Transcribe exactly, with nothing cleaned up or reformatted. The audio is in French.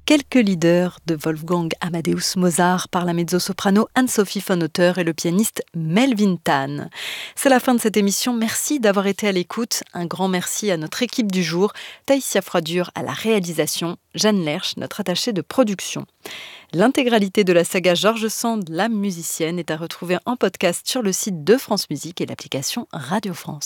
quelques leaders de Wolfgang Amadeus Mozart par la mezzo-soprano Anne-Sophie von Otter et le pianiste Melvin Tan. C'est la fin de cette émission. Merci d'avoir été à l'écoute. Un grand merci à notre équipe du jour, Taïsia Froidure à la réalisation, Jeanne Lerche, notre attachée de production. L'intégralité de la saga George Sand, l'âme musicienne, est à retrouver en podcast sur le site de France Musique et l'application Radio France.